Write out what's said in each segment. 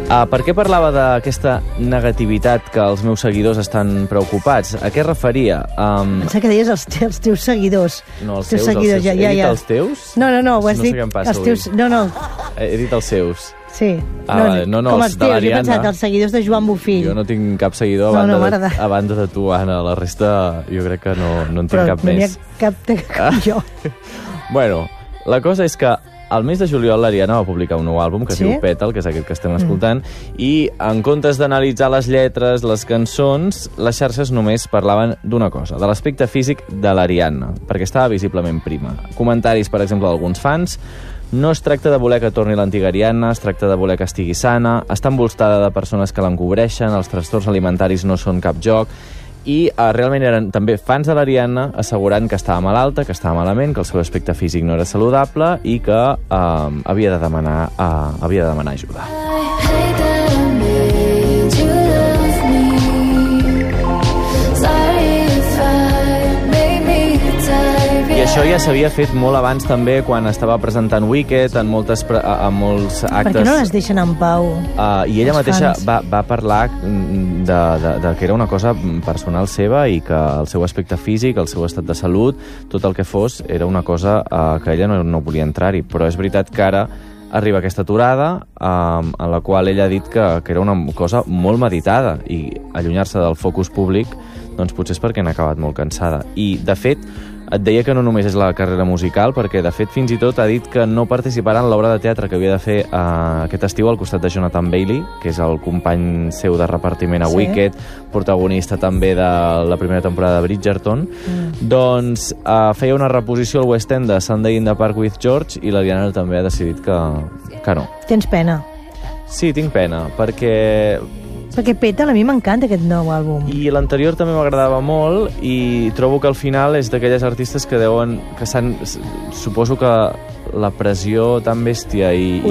Per què parlava d'aquesta negativitat que els meus seguidors estan preocupats? A què es referia? Pensa que deies els teus seguidors. No, els teus seguidors. He dit els teus? No, ho has dit. No sé què em passa avui. No. He dit els seus. Sí. No, com els de teus, l'Ariadna. he pensat els seguidors de Joan Bofill. Jo no tinc cap seguidor a banda de tu, Anna. La resta jo crec que no en tinc cap més. Però no n'hi ha cap jo. Bueno, la cosa és que al mes de juliol l'Ariadna va publicar un nou àlbum que es diu Pètal, que és aquest que estem escoltant, i en comptes d'analitzar les lletres, les cançons, les xarxes només parlaven d'una cosa, de l'aspecte físic de l'Ariadna, perquè estava visiblement prima. Comentaris, per exemple, d'alguns fans: no es tracta de voler que torni l'antiga Ariadna, es tracta de voler que estigui sana, està envoltada de persones que l'encobreixen, els trastorns alimentaris no són cap joc, i realment eren també fans de l'Ariadna assegurant que estava malalta, que estava malament, que el seu aspecte físic no era saludable i que havia de demanar ajuda. I això ja s'havia fet molt abans també, quan estava presentant Wicked en molts actes. Per què no les deixen en pau? I ella mateixa va parlar de que era una cosa personal seva i que el seu aspecte físic, el seu estat de salut, tot el que fos, era una cosa que ella no volia entrar-hi. Però és veritat que ara arriba aquesta aturada en la qual ella ha dit que era una cosa molt meditada, i allunyar-se del focus públic doncs potser és perquè n'ha acabat molt cansada. I, de fet, et deia que no només és la carrera musical, perquè, de fet, fins i tot ha dit que no participarà en l'obra de teatre que havia de fer aquest estiu al costat de Jonathan Bailey, que és el company seu de repartiment a Wicked, protagonista també de la primera temporada de Bridgerton. Doncs feia una reposició al West End de Sunday in the Park with George, i l'Ariadna també ha decidit que no. Tens pena? Sí, tinc pena, perquè Pètal, a mi m'encanta aquest nou àlbum. I l'anterior també m'agradava molt, i trobo que al final és d'aquelles artistes que suposo que la pressió tan bèstia i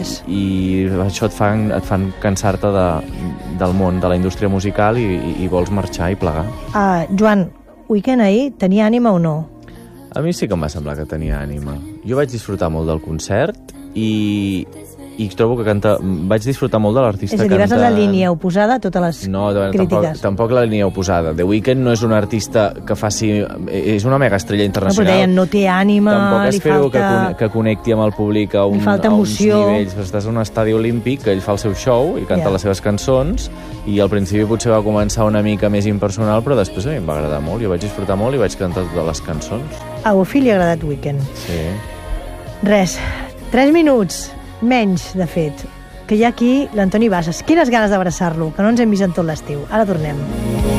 això et fan cansar-te del món, de la indústria musical, i vols marxar i plegar. Joan, Weekend ahir tenia ànima o no? A mi sí que em va semblar que tenia ànima. Jo vaig disfrutar molt del concert i trobo que vaig disfrutar molt de l'artista cantant. És a dir, vas a la línia oposada a totes les crítiques. Tampoc la línia oposada. The Weeknd no és un artista que faci... És una mega estrella internacional. No, però deien, no té ànima, tampoc espero que connecti amb el públic a uns nivells. Estàs en un estadi olímpic, que ell fa el seu show i canta les seves cançons, i al principi potser va començar una mica més impersonal, però després a mi em va agradar molt. Jo vaig disfrutar molt i vaig cantar totes les cançons. A Bofill li ha agradat Weeknd. Sí. Res, 3 minuts. Menys, de fet, que hi ha aquí l'Antoni Bassas. Quines ganes d'abraçar-lo, que no ens hem vist en tot l'estiu. Ara tornem.